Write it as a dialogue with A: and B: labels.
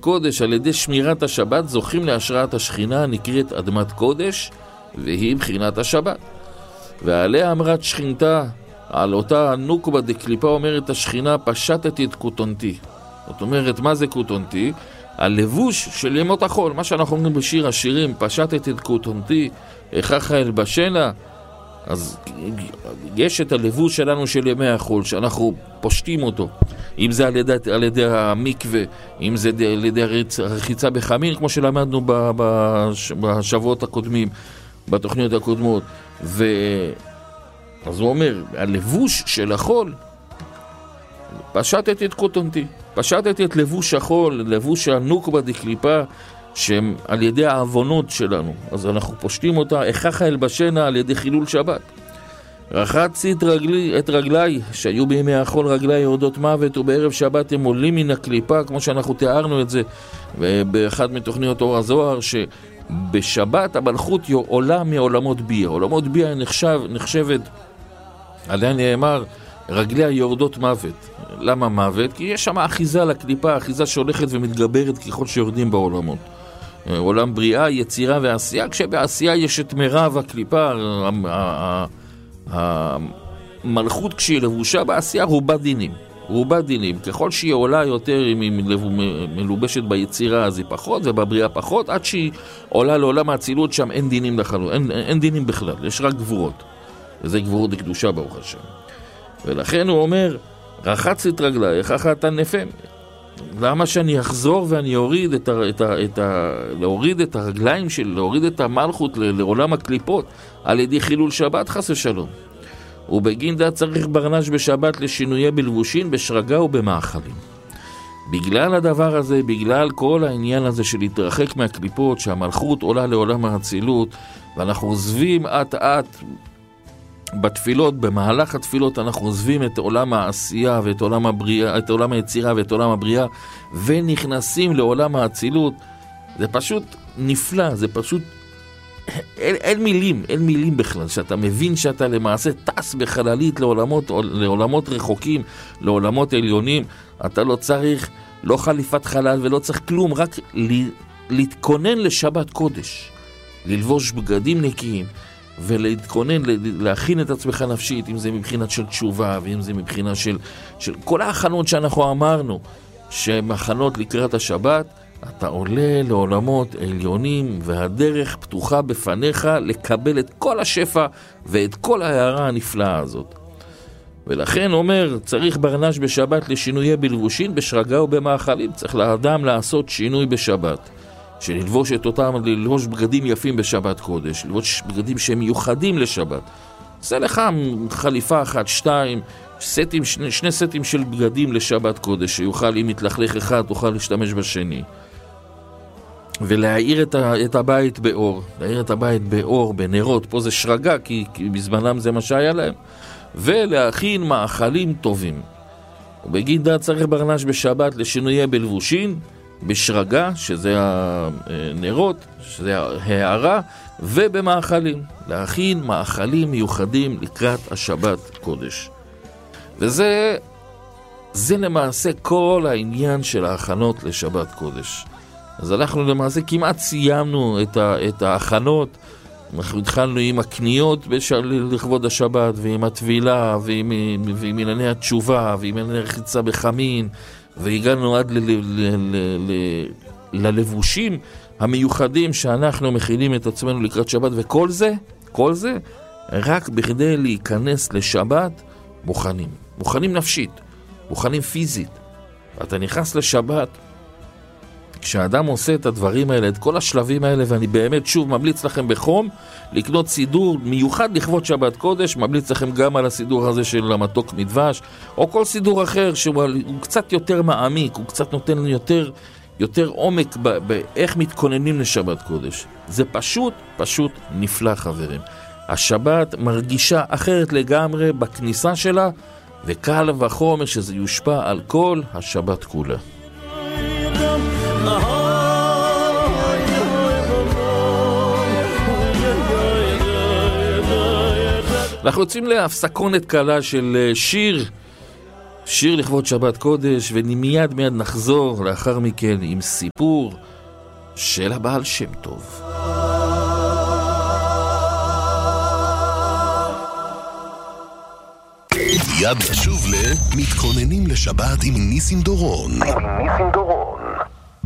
A: קודש על ידי שמירת השבת זוכים להשראת השכינה הנקראת אדמת קודש, והיא בחינת השבת. ועליה אמרת שכינתה, על אותה נוקבה דקליפה אומרת השכינה, פשטתי את קוטונתי. זאת אומרת, מה זה קוטונתי? הלבוש של ימות החול, מה שאנחנו אומרים בשיר השירים, פשטתי את קוטונתי, איככה אלבשנה. אז יש את הלבוש שלנו של ימי החול, שאנחנו פושטים אותו, אם זה על ידי המקווה, אם זה על ידי הרחיצה בחמין, כמו שלמדנו בשבועות הקודמים, בתוכניות הקודמות. אז הוא אומר, הלבוש של החול, פשטתי את קוטונתי, פשטתי את לבוש החול, לבוש הנוקבה דקליפה, שהם על ידי העוונות שלנו, אז אנחנו פושטים אותה, איככה אלבשנה על ידי חילול שבת. רחצתי את רגליי, שהיו בימי החול רגליי יורדות מוות, ובערב שבת הם עולים מן הקליפה, כמו שאנחנו תיארנו את זה באחד מתוכניות אור הזוהר, שבשבת המלכות עולה מעולמות ביה. עולמות ביה נחשבת, עליה נאמר, רגליה יורדות מוות. למה מוות? כי יש שם אחיזה לקליפה, אחיזה שהולכת ומתגברת ככל שיורדים בעולמות. עולם בריאה, יצירה ועשייה, כשבעשייה יש את מרב הקליפה, המלכות כשהיא לבושה בעשייה רובה דינים. רובה דינים. ככל שהיא עולה יותר, אם היא מלובשת ביצירה אז היא פחות, ובבריאה פחות, עד שהיא עולה לעולם האצילות, שם אין דינים אין דינים בכלל, יש רק גבורות. וזה גבורות לקדושה ברוך השם. ולכן הוא אומר, רחצתי את רגליי, איך אתה נפם? למה שאני אחזור ואני אוריד להוריד את הרגליים שלי, להוריד את המלכות לעולם הקליפות על ידי חילול שבת, חס ושלום. ובגין דה צריך ברנש בשבת לשינויי בלבושין, בשרגה ובמאכלים. בגלל הדבר הזה, בגלל כל העניין הזה של להתרחק מהקליפות, שהמלכות עולה לעולם האצילות, ואנחנו עוזבים עט בתפילות, במהלך התפילות אנחנו עוזבים את עולם העשייה ואת עולם הבריאה, את עולם היצירה ואת עולם הבריאה, ונכנסים לעולם האצילות. זה פשוט נפלא, זה פשוט אין מילים בכלל, שאתה מבין שאתה למעשה טס בחללית לעולמות רחוקים, לעולמות עליונים. אתה לא צריך לא חליפת חלל ולא צריך כלום, רק להתכונן לשבת קודש, ללבוש בגדים נקיים ולהתכונן, להכין את עצמך נפשית, אם זה מבחינת של תשובה ואם זה מבחינת של כל ההכנות שאנחנו אמרנו שהן הכנות לקראת השבת. אתה עולה לעולמות עליונים והדרך פתוחה בפניך לקבל את כל השפע ואת כל ההערה הנפלאה הזאת. ולכן אומר, צריך ברנש בשבת לשינויי בלבושין, בשרגה ובמאכלים. צריך לאדם לעשות שינוי בשבת, שללבוש את אותם, ללבוש בגדים יפים בשבת קודש, ללבוש בגדים שהם מיוחדים לשבת. זה לך חליפה אחת, שתיים, שני סטים של בגדים לשבת קודש, שיוכל, אם יתלכלך אחד, תוכל להשתמש בשני. ולהאיר את הבית באור, להאיר את הבית באור, בנרות. פה זה שרגה, כי בזמנם זה מה שהיה להם. ולהכין מאכלים טובים. ובגין דה צריך ברנש בשבת לשינויי בלבושין, בשרגה, שזה הנרות, שזה ההערה, ובמאכלים. להכין מאכלים מיוחדים לקראת השבת קודש. וזה למעשה כל העניין של ההכנות לשבת קודש. אז אנחנו למעשה כמעט סיימנו את ההכנות. אנחנו התחלנו עם הקניות לכבוד השבת, ועם התבילה, ועם ענייני התשובה, ועם ענייני רחיצה בחמין, והגענו עד ללבושים המיוחדים שאנחנו מכינים את עצמנו לקראת שבת. וכל זה רק בכדי להיכנס לשבת מוכנים נפשית, מוכנים פיזית. אתה נכנס לשבת, כשאדם עושה את הדברים האלה, את כל השלבים האלה, ואני באמת שוב ממליץ לכם בחום לקנות סידור מיוחד לכבוד שבת קודש. ממליץ לכם גם על הסידור הזה של המתוק מדבש, או כל סידור אחר שהוא קצת יותר מעמיק, הוא קצת נותן יותר עומק באיך מתכוננים לשבת קודש. זה פשוט נפלא, חברים. השבת מרגישה אחרת לגמרי בכניסה שלה, וקל וחומר שזה יושפע על כל השבת כולה. אנחנו יוצאים להפסקונת קלה של שיר שיר לכבוד שבת קודש, ומיד נחזור לאחר מכן עם סיפור של הבעל שם טוב.
B: מיד נשוב מתכוננים לשבת עם ניסים דורון.